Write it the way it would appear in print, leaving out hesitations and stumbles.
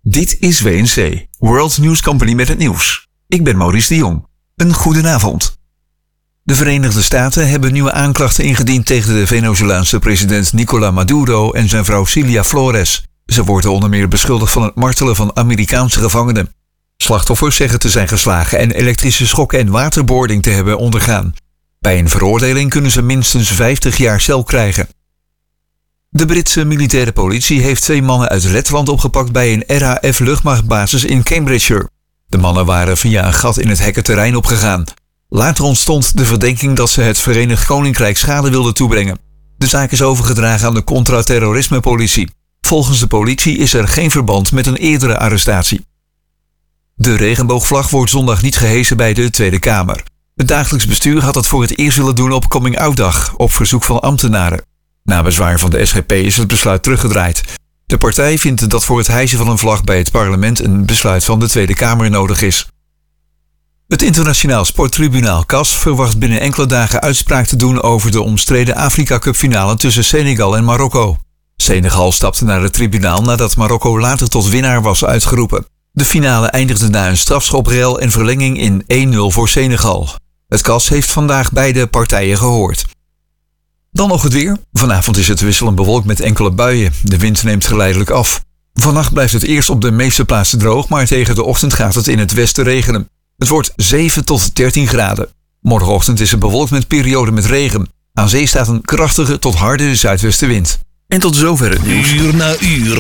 Dit is WNC, World News Company met het nieuws. Ik ben Maurice de Jong. Een goedenavond. De Verenigde Staten hebben nieuwe aanklachten ingediend tegen de Venezolaanse president Nicolás Maduro en zijn vrouw Cilia Flores. Ze worden onder meer beschuldigd van het martelen van Amerikaanse gevangenen. Slachtoffers zeggen te zijn geslagen en elektrische schokken en waterboarding te hebben ondergaan. Bij een veroordeling kunnen ze minstens 50 jaar cel krijgen. De Britse militaire politie heeft 2 mannen uit Letland opgepakt bij een RAF-luchtmachtbasis in Cambridgeshire. De mannen waren via een gat in het hekkenterrein opgegaan. Later ontstond de verdenking dat ze het Verenigd Koninkrijk schade wilden toebrengen. De zaak is overgedragen aan de contra-terrorisme-politie. Volgens de politie is er geen verband met een eerdere arrestatie. De regenboogvlag wordt zondag niet gehesen bij de Tweede Kamer. Het dagelijks bestuur had dat voor het eerst willen doen op Coming-out-dag, op verzoek van ambtenaren. Na bezwaar van de SGP is het besluit teruggedraaid. De partij vindt dat voor het hijsen van een vlag bij het parlement een besluit van de Tweede Kamer nodig is. Het Internationaal Sporttribunaal CAS verwacht binnen enkele dagen uitspraak te doen over de omstreden Afrika Cup finale tussen Senegal en Marokko. Senegal stapte naar het tribunaal nadat Marokko later tot winnaar was uitgeroepen. De finale eindigde na een strafschoprel en verlenging in 1-0 voor Senegal. Het CAS heeft vandaag beide partijen gehoord. Dan nog het weer. Vanavond is het wisselend bewolkt met enkele buien. De wind neemt geleidelijk af. Vannacht blijft het eerst op de meeste plaatsen droog, maar tegen de ochtend gaat het in het westen regenen. Het wordt 7 tot 13 graden. Morgenochtend is het bewolkt met perioden met regen. Aan zee staat een krachtige tot harde zuidwestenwind. En tot zover het nieuws. Uur na uur